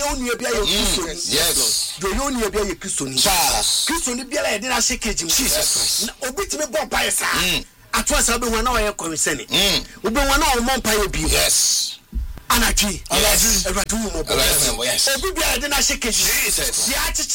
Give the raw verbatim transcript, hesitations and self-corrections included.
oni bia ye Kristo yes do yo oni bia ye Kristo ni Kristo ni bia la na shekeji Jesus obitimi bo pa yesa atwa sa be wona oye komiseni obe wona o mo pa ye bi yes anaji anaji eratu mo yes obi bia de na shekeji Jesus ya